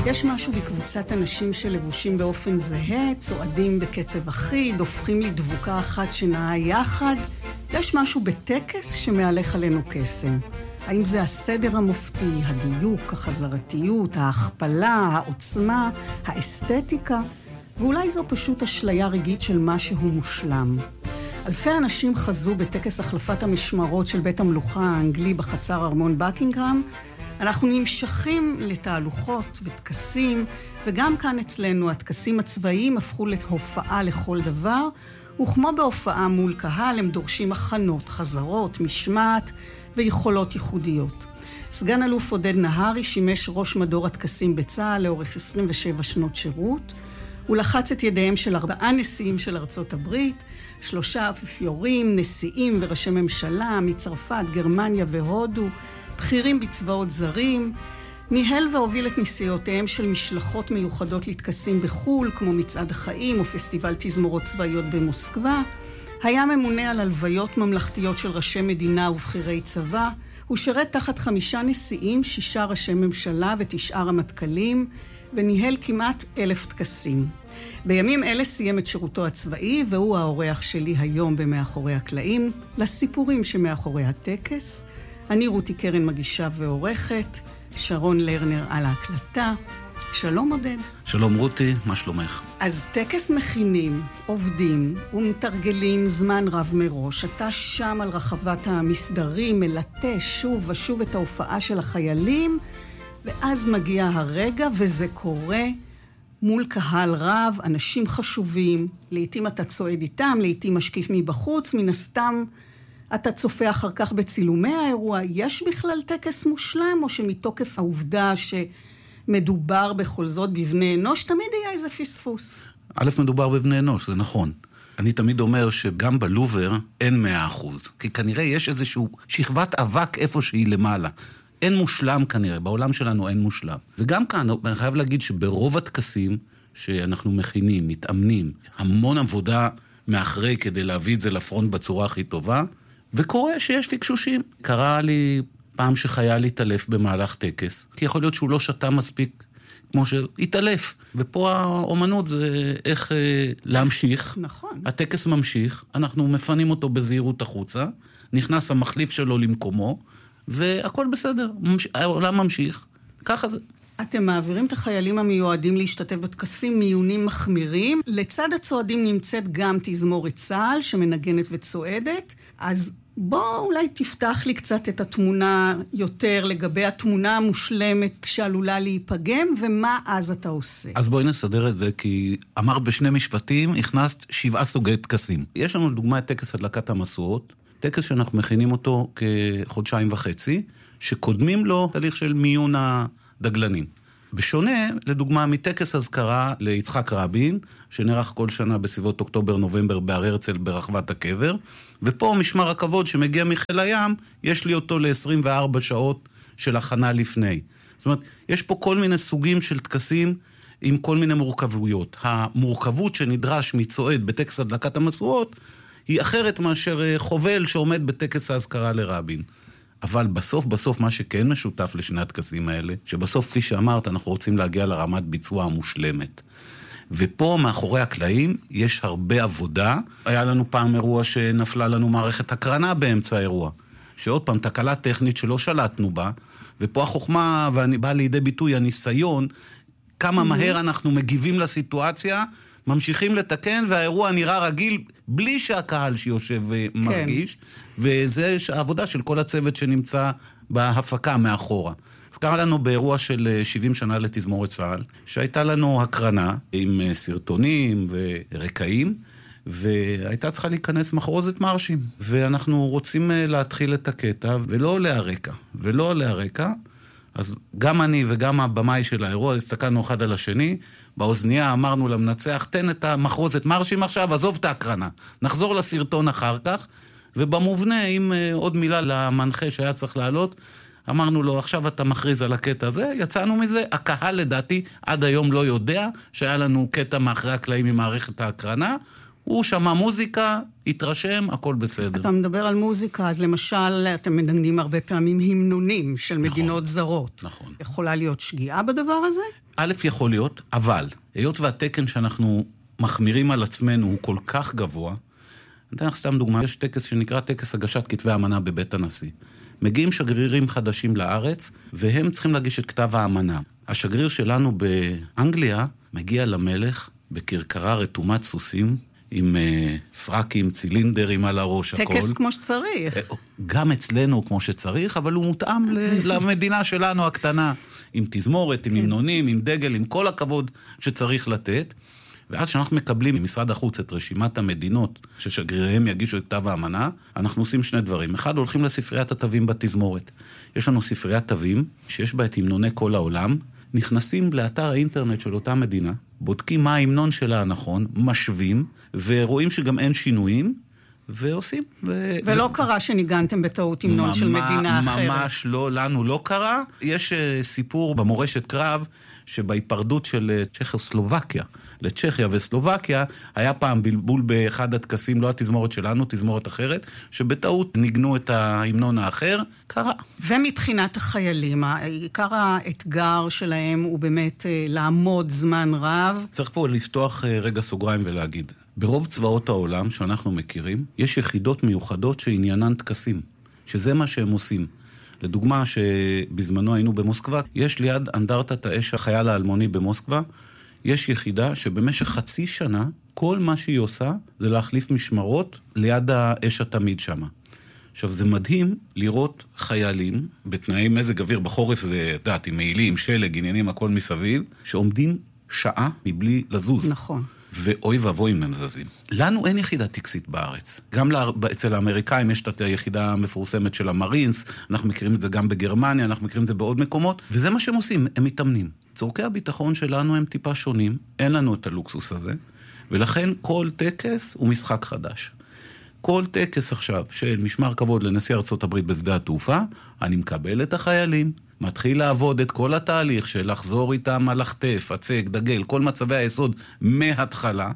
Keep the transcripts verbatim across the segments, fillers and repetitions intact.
יש משהו בקבוצת אנשים שלבושים באופן זהה, צועדים בקצב אחיד, הופכים לדבוקה אחת שנעה יחד. יש משהו בטקס שמהלך עלינו קסם. האם זה הסדר המופתי, הדיוק, החזרתיות, ההכפלה, העוצמה, האסתטיקה? ואולי זו פשוט אשליה רגעית של משהו מושלם. אלפי אנשים חזו בטקס החלפת המשמרות של בית המלוכה האנגלי בחצר ארמון בקינגהאם. אנחנו נמשכים לתהלוכות וטקסים, וגם כאן אצלנו הטקסים הצבאיים הפכו להופעה לכל דבר, וכמו בהופעה מול קהל הם דורשים הכנות, חזרות, משמעת ויכולות ייחודיות. סגן אלוף עודד נהרי שימש ראש מדור הטקסים בצה"ל לאורך עשרים ושבע שנות שירות. הוא לחץ את ידיהם של ארבעה נשיאים של ארצות הברית, שלושה אפיפיורים, נשיאים וראשי ממשלה מצרפת, גרמניה והודו, בכירים בצבאות זרים, ניהל והוביל את נסיעותיהם של משלחות מיוחדות לטקסים בחול, כמו מצעד החיים או פסטיבל תזמורות צבאיות במוסקבה. היה ממונה על הלוויות ממלכתיות של ראשי מדינה ובכירי צבא. הוא שירת תחת חמישה נשיאים, שישה ראשי ממשלה ותשעה רמטכ"לים, וניהל כמעט אלף טקסים. בימים אלה סיים את שירותו הצבאי, והוא האורח שלי היום במאחורי הקלעים, לסיפורים שמאחורי הטקס. אני רותי קרן מגישה ועורכת, שרון לרנר על ההקלטה. שלום עודד. שלום רותי, מה שלומך? אז טקס מכינים, עובדים ומתרגלים זמן רב מראש. אתה שם על רחבת המסדרים, מלטה שוב ושוב את ההופעה של החיילים, ואז מגיע הרגע וזה קורה מול קהל רב, אנשים חשובים. לעתים אתה צועד איתם, לעתים משקיף מבחוץ, מן הסתם אתה צופה אחר כך בצילומי האירוע. יש בכלל טקס מושלם, או שמתוקף העובדה שמדובר בכל זאת בבני אנוש, תמיד היה איזה פספוס? א', מדובר בבני אנוש, זה נכון. אני תמיד אומר שגם בלובר אין מאה אחוז, כי כנראה יש איזשהו שכבת אבק איפה שהיא למעלה. אין מושלם כנראה, בעולם שלנו אין מושלם. וגם כאן, אני חייב להגיד שברוב הטקסים שאנחנו מכינים, מתאמנים, המון עבודה מאחרי כדי להביא את זה לפרונט בצורה הכי טובה, וקורה שיש פיקשושים. קרה לי פעם שחייל התעלף במהלך טקס, כי יכול להיות שהוא לא שתה מספיק כמו שהתעלף. ופה האומנות זה איך אה, להמשיך. נכון. הטקס ממשיך, אנחנו מפנים אותו בזהירות החוצה, נכנס המחליף שלו למקומו, והכל בסדר, העולם ממשיך, ככה זה. אתם מעבירים את החיילים המיועדים להשתתף בטקסים מיונים מחמירים. לצד הצועדים נמצאת גם תזמורת צה"ל שמנגנת וצועדת. אז בוא אולי תפתח לי קצת את התמונה יותר לגבי התמונה המושלמת שעלולה להיפגם, ומה אז אתה עושה. אז בואי נסדר את זה, כי אמרת בשני משפטים, הכנסת שבעה סוגי טקסים. יש לנו לדוגמה את טקס הדלקת המשואות, טקס שאנחנו מכינים אותו כחודשיים וחצי, שקודמים לו תהליך של מיון הדגלנים. בשונה, לדוגמה, מטקס הזכרה ליצחק רבין, שנערך כל שנה בסביבות אוקטובר-נובמבר בהר הרצל ברחבת הקבר, ופה משמר הכבוד שמגיע מחיל הים, יש לי אותו ל-עשרים וארבע שעות של הכנה לפני. זאת אומרת, יש פה כל מיני סוגים של טקסים עם כל מיני מורכבויות. המורכבות שנדרש מצועד בטקס הדלקת המשואות, היא אחרת מאשר חובל שעומד בטקס ההזכרה לרבין. אבל בסוף, בסוף, מה שכן משותף לשני הטקסים האלה, שבסוף, כפי שאמרת, אנחנו רוצים להגיע לרמת ביצוע המושלמת. ופה, מאחורי הקלעים, יש הרבה עבודה. היה לנו פעם אירוע שנפלה לנו מערכת הקרנה באמצע האירוע. שעוד פעם, תקלה טכנית שלא שלטנו בה, ופה החוכמה, ובאה לידי ביטוי הניסיון, כמה מהר אנחנו מגיבים לסיטואציה, ממשיכים לתקן, והאירוע נראה רגיל, בלי שהקהל שיושב מרגיש, וזה העבודה של כל הצוות שנמצא בהפקה מאחורה. אז קרה לנו באירוע של שבעים שנה לתזמורת צה"ל, שהייתה לנו הקרנה עם סרטונים ורקעים, והייתה צריכה להיכנס מחרוזת מרשים. ואנחנו רוצים להתחיל את הקטע, ולא עולה הרקע, ולא עולה הרקע, אז גם אני וגם הבמאי של האירוע, הסתכלנו אחד על השני, באוזנייה אמרנו למנצח, תן את המחרוזת מרשים עכשיו, עזוב את ההקרנה. נחזור לסרטון אחר כך, ובמובנה, עם עוד מילה למנחה שהיה צריך לעלות, אמרנו לו, עכשיו אתה מכריז על הקטע הזה, יצאנו מזה, הקהל לדעתי עד היום לא יודע, שהיה לנו קטע מאחרי הקלעים ממערכת ההקרנה, הוא שמע מוזיקה, התרשם, הכל בסדר. אתה מדבר על מוזיקה, אז למשל, אתם מנגנים הרבה פעמים המנונים של מדינות נכון, זרות. נכון. יכולה להיות שגיאה בדבר הזה? א', יכול להיות, אבל היות והתקן שאנחנו מחמירים על עצמנו הוא כל כך גבוה, אני אתן לך סתם דוגמה, יש טקס שנקרא טקס הגשת כתבי האמנה בבית הנשיא. מגיעים שגרירים חדשים לארץ, והם צריכים להגיש את כתב האמנה. השגריר שלנו באנגליה מגיע למלך בקרקרה רתומת סוסים, עם uh, פרקים, צילינדרים על הראש, טקס הכל. טקס כמו שצריך. גם אצלנו כמו שצריך, אבל הוא מותאם למדינה שלנו הקטנה, עם תזמורת, עם המנונים, עם דגל, עם כל הכבוד שצריך לתת. ואז כשאנחנו מקבלים ממשרד החוץ את רשימת המדינות ששגריריהם יגישו את כתב האמנה, אנחנו עושים שני דברים. אחד, הולכים לספריית התווים בתזמורת. יש לנו ספריית תווים שיש בה את המנוני כל העולם, נכנסים לאתר האינטרנט של אותה מדינה, בודקים מה ההמנון שלה הנכון, משווים, ורואים שגם אין שינויים, ועושים. ו... ולא ו... קרה שניגנתם בטעות המנון של מדינה אחרת. ממש לא, לנו לא קרה. יש uh, סיפור במורשת קרב, שבהיפרדות של צ'כוסלובקיה, לצ'כיה וסלובקיה, היה פעם בלבול באחד הטקסים, לא התזמורת שלנו, תזמורת אחרת, שבטעות ניגנו את ההמנון האחר, קרה. ומבחינת החיילים, עיקר האתגר שלהם הוא באמת לעמוד זמן רב. צריך פה לפתוח רגע סוגריים ולהגיד, ברוב צבאות העולם שאנחנו מכירים, יש יחידות מיוחדות שעניינן טקסים, שזה מה שהם עושים. לדוגמה שבזמנו היינו במוסקבה, יש ליד אנדרטת האש החייל האלמוני במוסקבה, יש יחידה שבמשך חצי שנה, כל מה שהיא עושה זה להחליף משמרות ליד האש התמיד שם. עכשיו זה מדהים לראות חיילים, בתנאי מזג אוויר בחורף זה, דעת, עם מעילים, שלג, עניינים, הכל מסביב, שעומדים שעה מבלי לזוז. נכון. ואוי ואבוי אם הם זזים. לנו אין יחידה טקסית בארץ. גם לה, אצל האמריקאים יש את היחידה המפורסמת של המרינס, אנחנו מכירים את זה גם בגרמניה, אנחנו מכירים את זה בעוד מקומות, וזה מה שהם עושים, הם מתאמנים. צורכי הביטחון שלנו הם טיפה שונים, אין לנו את הלוקסוס הזה, ולכן כל טקס הוא משחק חדש. כל טקס עכשיו של משמר כבוד לנשיא ארצות הברית בשדה התעופה, אני מקבל את החיילים, מתחיל לעבוד את כל התהליך של לחזור איתם על החטף, הצק, דגל, כל מצבי היסוד מההתחלה,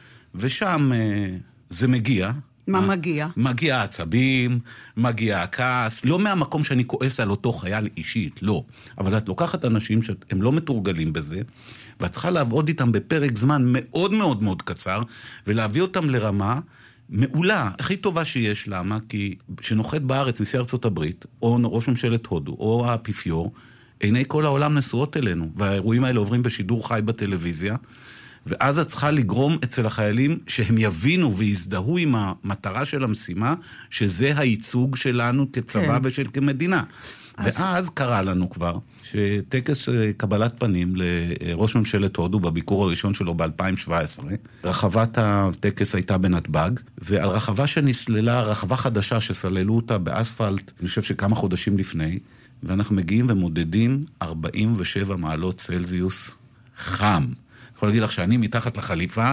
ושם אה, זה מגיע. מה אה, מגיע? מגיע העצבים, מגיע הכעס, לא מהמקום שאני כועס על אותו חייל אישית, לא. אבל את לוקחת אנשים שהם לא מתורגלים בזה, ואת צריכה לעבוד איתם בפרק זמן מאוד מאוד מאוד קצר, ולהביא אותם לרמה מעולה, הכי טובה שיש. למה? כי שנוחת בארץ נשיא ארצות הברית, או ראש ממשלת הודו, או האפיפיור, עיני כל העולם נשואות אלינו, והאירועים האלה עוברים בשידור חי בטלוויזיה, ואז את צריכה לגרום אצל החיילים שהם יבינו ויזדהו עם המטרה של המשימה, שזה הייצוג שלנו כצבא כן. ושל כמדינה. אז... ואז קרה לנו כבר, שטקס קבלת פנים לראש ממשלת הודו בביקור הראשון שלו ב-אלפיים שבע עשרה, רחבת הטקס הייתה בנתב"ג, ועל רחבה שנסללה, רחבה חדשה שסללו אותה באספלט, אני חושב שכמה חודשים לפני, ואנחנו מגיעים ומודדים ארבעים ושבע מעלות צלזיוס חם. אני יכול להגיד לך שאני מתחת לחליפה,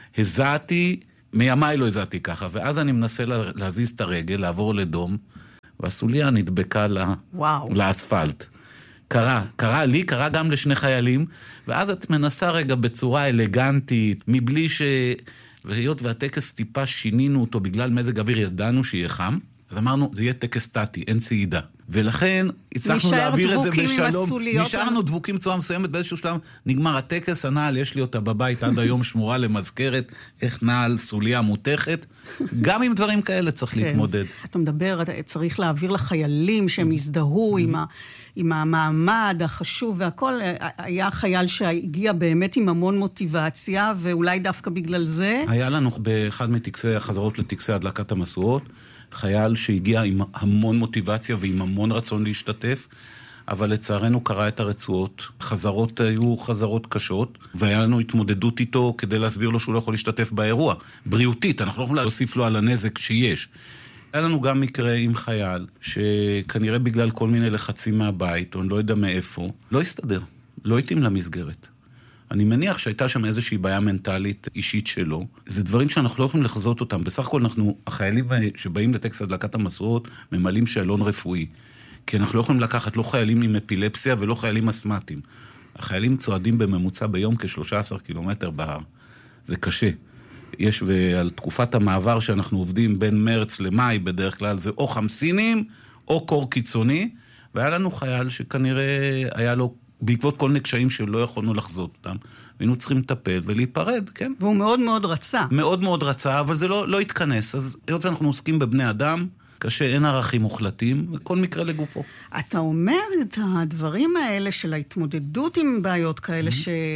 הזעתי, מימיי לא הזעתי ככה, ואז אני מנסה להזיז את הרגל, לעבור לדום, והסוליה נדבקה לה, לאספלט. קרה, קרה לי, קרה גם לשני חיילים, ואז את מנסה רגע בצורה אלגנטית, מבלי ש... והיות והטקס טיפה שינינו אותו בגלל מזג אוויר, ידענו שיהיה חם, אז אמרנו, זה יהיה טקס סטטי, אין צעידה. ולכן הצלחנו להעביר את זה בשלום. נשארנו דבוקים צורה מסוימת, באיזשהו שלב נגמר הטקס, הנעל, יש לי אותה בבית עד היום שמורה למזכרת, איך נעל סוליה מותכת. גם עם דברים כאלה צריך להתמודד. אתה מדבר, צריך להעביר לחיילים שהם יזדהו עם ה... עם המעמד החשוב והכל, היה חייל שהגיע באמת עם המון מוטיבציה, ואולי דווקא בגלל זה... היה לנו באחד מטקסי החזרות לטקסי הדלקת המשואות, חייל שהגיע עם המון מוטיבציה ועם המון רצון להשתתף, אבל לצערנו קרא את הרצועות. חזרות היו חזרות קשות, והיה לנו התמודדות איתו כדי להסביר לו שהוא לא יכול להשתתף באירוע. בריאותית, אנחנו לא יכולים להוסיף לו על הנזק שיש. היה לנו גם מקרה עם חייל, שכנראה בגלל כל מיני לחצים מהבית, או אני לא יודע מאיפה, לא הסתדר, לא התאים למסגרת. אני מניח שהייתה שם איזושהי בעיה מנטלית אישית שלו. זה דברים שאנחנו לא יכולים לחזות אותם. בסך הכל אנחנו, החיילים שבאים לטקס הדלקת המשואות, ממלאים שאלון רפואי. כי אנחנו לא יכולים לקחת לא חיילים עם אפילפסיה ולא חיילים אסמטיים. החיילים צועדים בממוצע ביום כ-שלושה עשר קילומטר בהר. זה קשה. יש ועל תקופת המעבר שאנחנו עובדים בין מרץ למאי, בדרך כלל זה או חמסינים, או קור קיצוני, והיה לנו חייל שכנראה היה לו, בעקבות כל מיני קשיים שלא יכולנו לחזות אותם, והיינו צריכים לטפל ולהיפרד, כן? והוא מאוד מאוד רצה. מאוד מאוד רצה, אבל זה לא, לא התכנס. אז היות ואנחנו עוסקים בבני אדם, קשה, אין ערכים מוחלטים, וכל מקרה לגופו. אתה אומר את הדברים האלה של ההתמודדות עם בעיות כאלה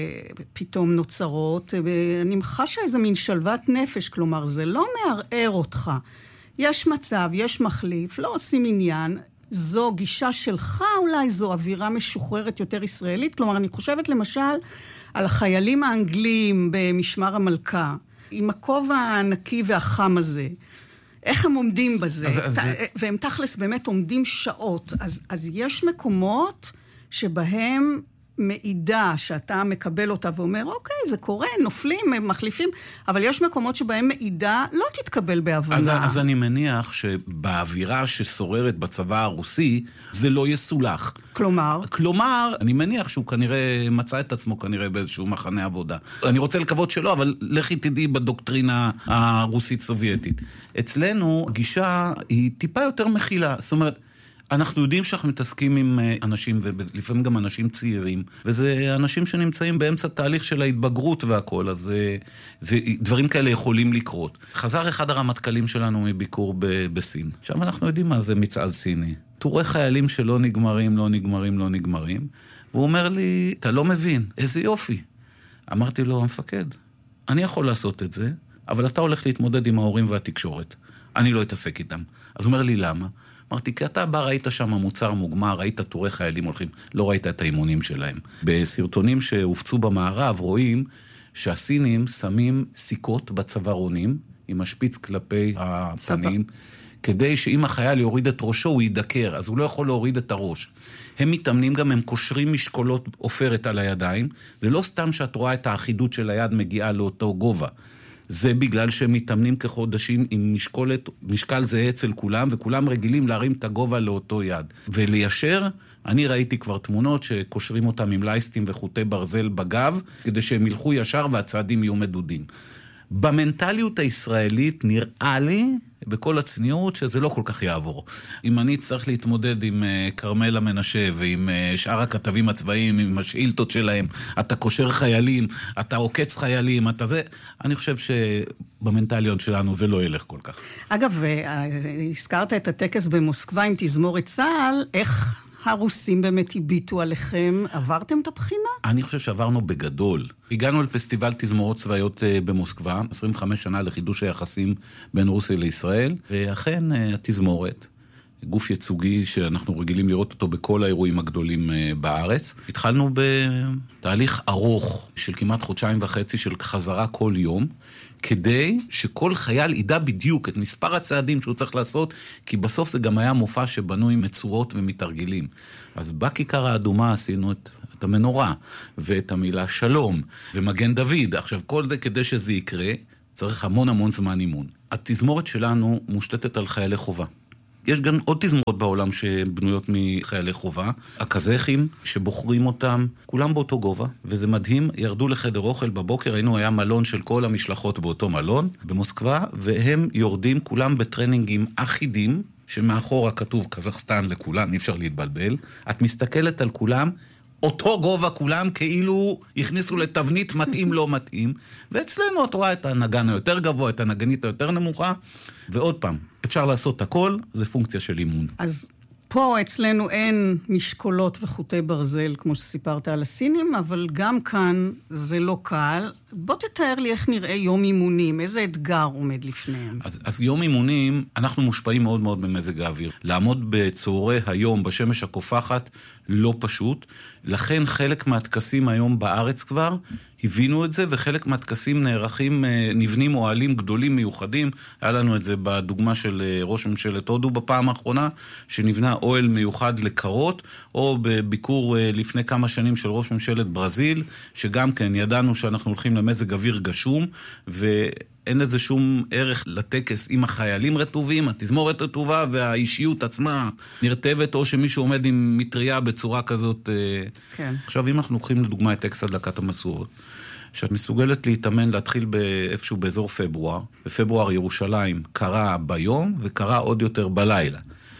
שפתאום נוצרות, אני חשה איזה מין שלוות נפש, כלומר, זה לא מערער אותך. יש מצב, יש מחליף, לא עושים עניין, זו גישה שלך אולי, זו אווירה משוחררת יותר ישראלית, כלומר, אני חושבת למשל על החיילים האנגלים במשמר המלכה, עם הכובע הענקי והחם הזה, איך הם עומדים בזה, אז, ת, אז... והם תכלס באמת עומדים שעות, אז, אז יש מקומות שבהם מעידה שאתה מקבל אותה ואומר, אוקיי, זה קורה, נופלים, מחליפים, אבל יש מקומות שבהם מעידה לא תתקבל בהבנה. אז, אז אני מניח שבאווירה ששוררת בצבא הרוסי, זה לא יסולח. כלומר? כלומר, אני מניח שהוא כנראה מצא את עצמו כנראה באיזשהו מחנה עבודה. אני רוצה לקוות שלא, אבל לכי תדעי בדוקטרינה הרוסית-סובייטית. אצלנו הגישה היא טיפה יותר מכילה, זאת אומרת, אנחנו יודעים שאנחנו מתעסקים עם אנשים, ולפעמים גם אנשים צעירים, וזה אנשים שנמצאים באמצע תהליך של ההתבגרות והכל, אז זה, זה, דברים כאלה יכולים לקרות. חזר אחד הרמטכ"לים שלנו מביקור ב, בסין. עכשיו אנחנו יודעים מה זה מצעד סיני. תורי חיילים שלא נגמרים, לא נגמרים, לא נגמרים, והוא אומר לי, אתה לא מבין, איזה יופי. אמרתי לו, המפקד, אני יכול לעשות את זה, אבל אתה הולך להתמודד עם ההורים והתקשורת. אני לא אתעסק איתם. אז הוא אומר לי, למה? אמרתי, כי אתה בא, ראית שם מוצר מוגמר, ראית תורי חיילים הולכים, לא ראית את האימונים שלהם. בסרטונים שהופצו במערב רואים שהסינים שמים סיכות בצווארונים, עם השפיץ כלפי הפנים, כדי שאם החייל יוריד את ראשו הוא ידקר, אז הוא לא יכול להוריד את הראש. הם מתאמנים גם, הם קושרים משקולות עופרת על הידיים, זה לא סתם שאת רואה את האחידות של היד מגיעה לאותו גובה. זה בגלל שהם מתאמנים כחודשים עם משקולת, משקל זהה אצל כולם, וכולם רגילים להרים את הגובה לאותו יד. וליישר, אני ראיתי כבר תמונות שקושרים אותם עם לייסטים וחוטי ברזל בגב, כדי שהם ילכו ישר והצעדים יהיו מדודים. במנטליות הישראלית נראה לי, בכל הצניעות, שזה לא כל כך יעבור. אם אני צריך להתמודד עם קרמלה מנשה ועם שאר הכתבים הצבאיים, עם השאילתות שלהם, אתה קושר חיילים, אתה עוקץ חיילים, אתה זה, אני חושב שבמנטליות שלנו זה לא ילך כל כך. אגב, הזכרת את הטקס במוסקבה עם תזמורת צה"ל, איך הרוסים באמת הביטו עליכם? עברתם את הבחינה? אני חושב שעברנו בגדול. הגענו לפסטיבל תזמורות צבאיות במוסקבה, עשרים וחמש שנה לחידוש היחסים בין רוסיה לישראל, ואכן התזמורת, גוף ייצוגי שאנחנו רגילים לראות אותו בכל האירועים הגדולים בארץ. התחלנו בתהליך ארוך של כמעט חודשיים וחצי של חזרה כל יום, כדי שכל חייל ידע בדיוק את מספר הצעדים שהוא צריך לעשות, כי בסוף זה גם היה מופע שבנוי מצורות ומתרגילים. אז בכיכר האדומה עשינו את, את המנורה, ואת המילה שלום, ומגן דוד. עכשיו, כל זה כדי שזה יקרה, צריך המון המון זמן אימון. התזמורת שלנו מושתתת על חיילי חובה. יש גם עוד תזמורות בעולם שבנויות מחיילי חובה, הקזחים שבוחרים אותם, כולם באותו גובה, וזה מדהים, ירדו לחדר אוכל בבוקר, היינו היה מלון של כל המשלחות באותו מלון, במוסקבה, והם יורדים כולם בטרנינגים אחידים, שמאחורה כתוב קזחסטן לכולם, אי אפשר להתבלבל, את מסתכלת על כולם, אותו גובה כולם כאילו הכניסו לתבנית מתאים לא מתאים, ואצלנו את רואה את הנגן היותר גבוה, את הנגנית היותר נמוכה, ועוד פעם, אפשר לעשות הכל, זה פונקציה של אימון. אז פה אצלנו אין משקולות וחוטי ברזל, כמו שסיפרת על הסינים, אבל גם כאן זה לא קל. בוא תתאר לי איך נראה יום אימונים, איזה אתגר עומד לפניהם. אז, אז יום אימונים, אנחנו מושפעים מאוד מאוד במזג האוויר. לעמוד בצהרי היום, בשמש הקופחת, לא פשוט. לכן חלק מהטקסים היום בארץ כבר הבינו את זה, וחלק מהטקסים נערכים, נבנים אוהלים גדולים מיוחדים. היה לנו את זה בדוגמה של ראש ממשלת הודו בפעם האחרונה, שנבנה אוהל מיוחד לקרות, או בביקור לפני כמה שנים של ראש ממשלת ברזיל, שגם כן ידענו שאנחנו הולכים למזג אוויר גשום, ואין לזה שום ערך לטקס עם החיילים רטובים, התזמורת רטובה, והאישיות עצמה נרטבת, או שמישהו עומד עם מטריה בצורה כזאת. כן. עכשיו, אם אנחנו לוקחים לדוגמה את טקס הדלקת המשואות, שאת מסוגלת להתאמן, להתחיל באיפשהו באזור פברואר, בפברואר ירושלים קרה ביום וקרה עוד יותר בלילה.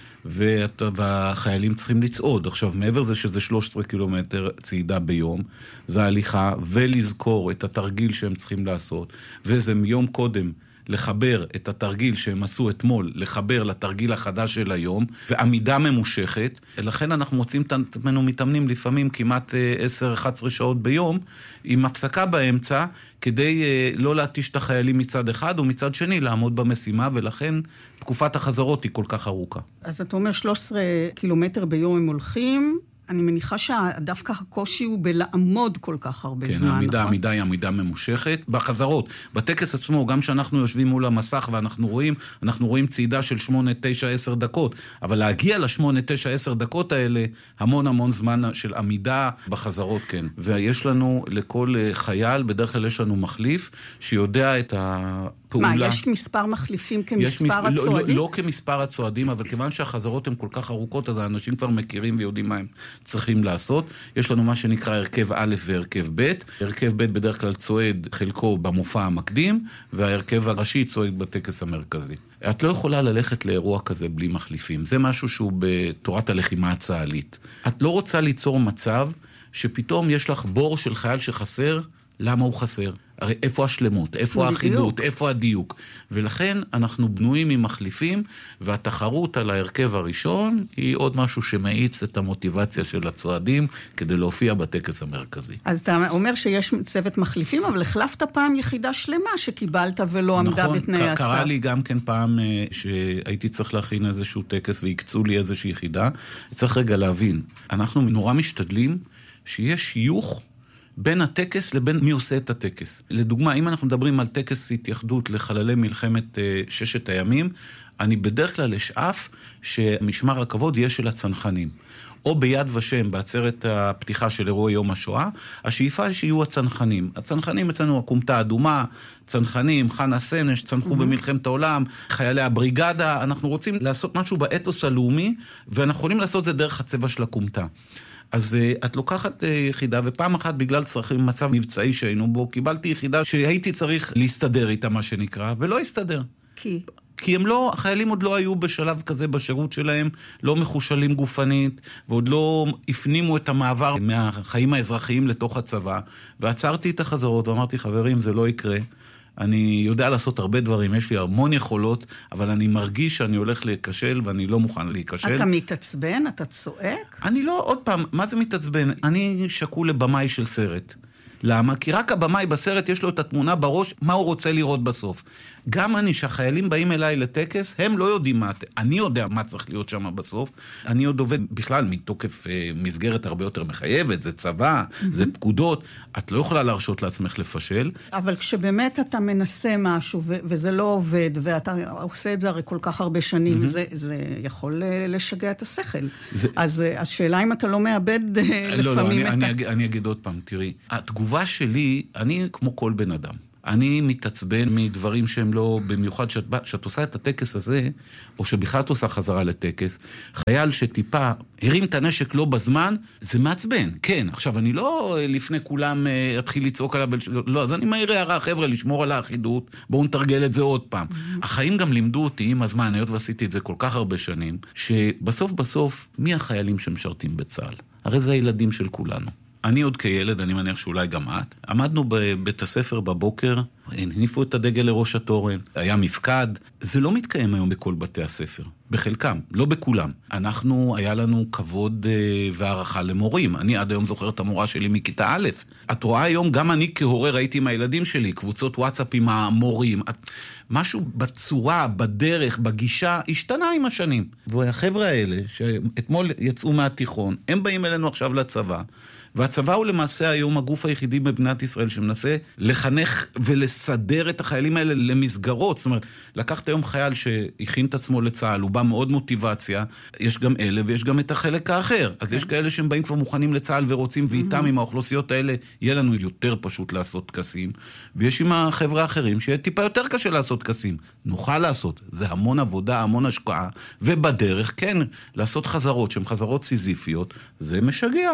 והחיילים צריכים לצעוד. עכשיו, מעבר זה שזה שלושה עשר קילומטר צעידה ביום, זה הליכה, ולזכור את התרגיל שהם צריכים לעשות, וזה מיום קודם לחבר את התרגיל שהם עשו אתמול, לחבר לתרגיל החדש של היום, ועמידה ממושכת, לכן אנחנו מוצאים את עצמנו מתאמנים לפעמים כמעט עשר אחת עשרה שעות ביום, עם הפסקה באמצע, כדי לא להתיש את החיילים מצד אחד, ומצד שני לעמוד במשימה, ולכן תקופת החזרות היא כל כך ארוכה. אז אתה אומר שלושה עשר קילומטר ביום הם הולכים, אני מניחה שדווקא הקושי הוא בלעמוד כל כך הרבה כן, זמן, העמידה, נכון? העמידה היא עמידה ממושכת. בחזרות, בטקס עצמו, גם שאנחנו יושבים מול המסך ואנחנו רואים, אנחנו רואים צעידה של שמונה, תשע, עשר דקות, אבל להגיע לשמונה, תשע, עשר דקות האלה, המון המון זמן של עמידה בחזרות, כן. ויש לנו לכל חייל, בדרך כלל יש לנו מחליף, שיודע את ה... מה, יש מספר מחליפים כמספר מס... הצועדים? לא, לא, לא כמספר הצועדים, אבל כיוון שהחזרות הן כל כך ארוכות, אז האנשים כבר מכירים ויודעים מה הם צריכים לעשות. יש לנו מה שנקרא הרכב א' והרכב ב'. הרכב ב' בדרך כלל צועד חלקו במופע המקדים, וההרכב הראשי צועד בטקס המרכזי. את לא יכולה ללכת לאירוע כזה בלי מחליפים. זה משהו שהוא בתורת הלחימה הצה"לית. את לא רוצה ליצור מצב שפתאום יש לך בור של חייל שחסר, למה הוא חסר? הרי איפה השלמות, איפה האחידות, איפה הדיוק. ולכן אנחנו בנויים עם מחליפים, והתחרות על ההרכב הראשון היא עוד משהו שמאיץ את המוטיבציה של הצועדים כדי להופיע בטקס המרכזי. אז אתה אומר שיש צוות מחליפים, אבל החלפת פעם יחידה שלמה שקיבלת ולא עמדה בתנאי הסף. נכון, קרה לי גם כן פעם שהייתי צריך להכין איזשהו טקס ויקצו לי איזושהי יחידה. צריך רגע להבין, אנחנו נורא משתדלים שיש שיוך בין הטקס לבין מי עושה את הטקס. לדוגמה, אם אנחנו מדברים על טקס התייחדות לחללי מלחמת ששת הימים, אני בדרך כלל אשאף שמשמר הכבוד יהיה של הצנחנים. או ביד ושם, בעצרת הפתיחה של אירוע יום השואה, השאיפה היא שיהיו הצנחנים. הצנחנים אצלנו הקומתה האדומה, צנחנים, חנה סנש, צנחו mm-hmm. במלחמת העולם, חיילי הבריגדה, אנחנו רוצים לעשות משהו באתוס הלאומי, ואנחנו יכולים לעשות זה דרך הצבע של הקומתה. אז uh, את לוקחת uh, יחידה, ופעם אחת בגלל צרכים, מצב מבצעי שהיינו בו, קיבלתי יחידה שהייתי צריך להסתדר איתה, מה שנקרא, ולא הסתדר. כי? כי הם לא, החיילים עוד לא היו בשלב כזה בשירות שלהם, לא מחושלים גופנית, ועוד לא הפנימו את המעבר מהחיים האזרחיים לתוך הצבא, ועצרתי את החזרות ואמרתי, חברים, זה לא יקרה. אני יודע לעשות הרבה דברים, יש לי המון יכולות, אבל אני מרגיש שאני הולך להיכשל, ואני לא מוכן להיכשל. אתה מתעצבן? אתה צועק? אני לא, עוד פעם, מה זה מתעצבן? אני שקול לבמאי של סרט. למה? כי רק הבמאי בסרט יש לו את התמונה בראש, מה הוא רוצה לראות בסוף. גם אני, שהחיילים באים אליי לטקס, הם לא יודעים מה, אני יודע מה צריך להיות שם בסוף. אני עוד עובד בכלל מתוקף אה, מסגרת הרבה יותר מחייבת, זה צבא, mm-hmm. זה פקודות, את לא יכולה להרשות לעצמך לפשל. אבל כשבאמת אתה מנסה משהו, ו- וזה לא עובד, ואתה עושה את זה הרי כל כך הרבה שנים, mm-hmm. זה, זה יכול לשגע את השכל. זה... אז השאלה אם אתה לא מאבד לפעמים לא, לא, אני, את אני, ה... אני, אני אגיד עוד פעם, תראי, התגובה שלי, אני כמו כל בן אדם. אני מתעצבן מדברים שהם לא, במיוחד שאת, שאת עושה את הטקס הזה, או שבכלל את עושה חזרה לטקס, חייל שטיפה הרים את הנשק לא בזמן, זה מעצבן, כן. עכשיו, אני לא לפני כולם אתחיל לצעוק עליו, לא, אז אני מהיר הערה, חבר'ה, לשמור על האחידות, בואו נתרגל את זה עוד פעם. החיים גם לימדו אותי עם הזמן, היות ועשיתי את זה כל כך הרבה שנים, שבסוף בסוף, מי החיילים שמשרתים בצה"ל? הרי זה הילדים של כולנו. אני עוד כילד, אני מניח שאולי גם את, עמדנו בבית הספר בבוקר, הניפו את הדגל לראש התורן, היה מפקד, זה לא מתקיים היום בכל בתי הספר, בחלקם, לא בכולם. אנחנו, היה לנו כבוד והערכה למורים, אני עד היום זוכר את המורה שלי מכיתה א', את רואה היום, גם אני כהורה ראיתי עם הילדים שלי, קבוצות וואטסאפ עם המורים, את, משהו בצורה, בדרך, בגישה, השתנה עם השנים. והחבר'ה האלה, שאתמול יצאו מהתיכון, הם באים אלינו עכשיו לצבא, והצבא הוא למעשה היום הגוף היחידי במדינת ישראל שמנסה לחנך ולסדר את החיילים האלה למסגרות. זאת אומרת, לקחת היום חייל שהכין את עצמו לצה"ל, הוא בא מאוד מוטיבציה, יש גם אלה ויש גם את החלק האחר. אז יש כאלה שהם באים כבר מוכנים לצה"ל ורוצים, ואיתם עם האוכלוסיות האלה יהיה לנו יותר פשוט לעשות טקסים, ויש עם החבר'ה האחרים שיהיה טיפה יותר קשה לעשות טקסים. נוכל לעשות, זה המון עבודה, המון השקעה, ובדרך כן, לעשות חזרות שהן חזרות סיזיפיות, זה משגע.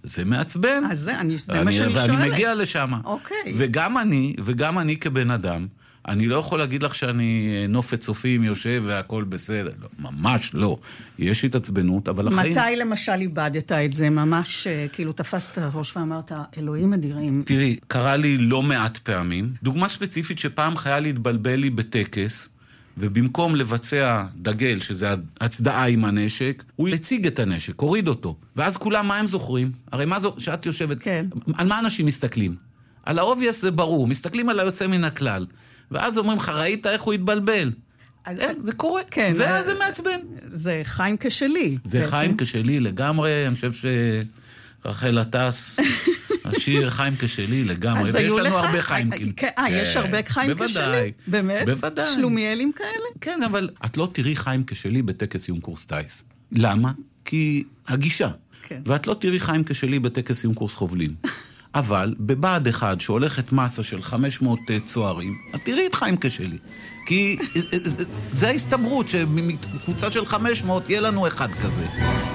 זה מעצבן. אז זה, אני, זה מה שאני שואלת. ואני מגיע לשם. אוקיי. וגם אני, וגם אני כבן אדם, אני לא יכול להגיד לך שאני נופת צופים יושב והכל בסדר. לא, ממש לא. יש התעצבנות, אבל החיים... מתי למשל איבדת את זה? ממש כאילו תפסת ראש ואמרת, אלוהים אדירים. תראי, קרה לי לא מעט פעמים. דוגמה ספציפית שפעם חייל התבלבל לי בטקס, ובמקום לבצע דגל, שזה הצדעה עם הנשק, הוא הציג את הנשק, הוריד אותו. ואז כולם, מה הם זוכרים? הרי מה זו, שאת יושבת... כן. על מה אנשים מסתכלים? על האובייס זה ברור, מסתכלים על היוצא מן הכלל. ואז אומרים לך, ראית איך הוא התבלבל? אז... אין, זה קורה. כן. וזה מעצבן. זה חיים כשלי. זה בעצם. חיים כשלי לגמרי, אני חושב שרחל הטס... השיר חיים כשלי לגמרי, ויש לנו לך... הרבה חיים כשלי. אה, יש הרבה חיים כשלי? באמת? בוודאי. שלומיילים כאלה? כן, אבל את לא תראי חיים כשלי בטקס סיום קורס טייס. למה? כי הגישה. כן. ואת לא תראי חיים כשלי בטקס סיום קורס חובלים. אבל בבה"ד אחד שהולכת מסה של חמש מאות צוערים, את תראי את חיים כשלי. כי זה ההסתברות שמקבוצה של חמש מאות יהיה לנו אחד כזה.